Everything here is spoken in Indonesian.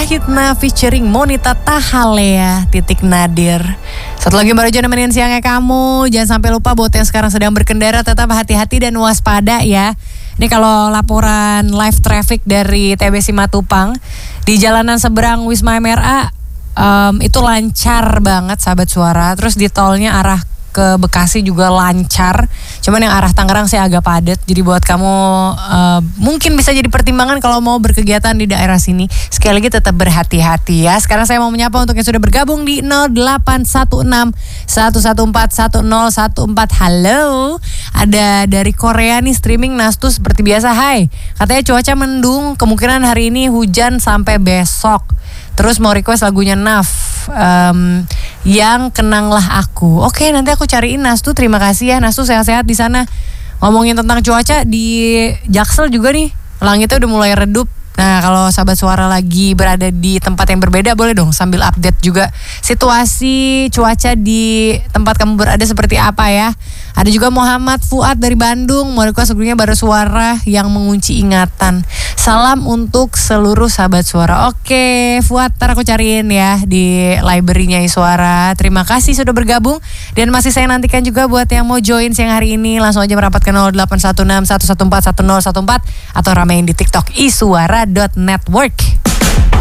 Wahidna featuring Monita Tahalea titik Nadir. Satu lagi baru aja nemenin siangnya kamu. Jangan sampai lupa buat yang sekarang sedang berkendara tetap hati-hati dan waspada ya. Ini kalau laporan live traffic dari TB Simatupang di jalanan seberang Wisma MRA itu lancar banget sahabat suara. Terus di tolnya arah ke Bekasi juga lancar. Cuman yang arah Tangerang sih agak padat. Jadi buat kamu mungkin bisa jadi pertimbangan kalau mau berkegiatan di daerah sini. Sekali lagi tetap berhati-hati ya. Sekarang saya mau menyapa untuk yang sudah bergabung di 0816 114 1014. Halo. Ada dari Korea nih streaming Nastu seperti biasa. Hai. Katanya cuaca mendung, kemungkinan hari ini hujan sampai besok. Terus mau request lagunya Naf yang Kenanglah Aku. Oke, nanti aku cariin Nastu. Terima kasih ya Nastu, sehat-sehat di sana. Ngomongin tentang cuaca di Jaksel juga nih, langitnya udah mulai redup. Nah, kalau sahabat suara lagi berada di tempat yang berbeda, boleh dong sambil update juga situasi cuaca di tempat kamu berada seperti apa ya. Ada juga Muhammad Fuad dari Bandung, mau request lagunya Bara Suara yang Mengunci Ingatan. Salam untuk seluruh sahabat suara. Oke, Fuad, ntar aku cariin ya di library-nya Suara. Terima kasih sudah bergabung. Dan masih saya nantikan juga buat yang mau join siang hari ini, langsung aja merapat ke 0816 114 1014 atau ramein di TikTok isuara.network.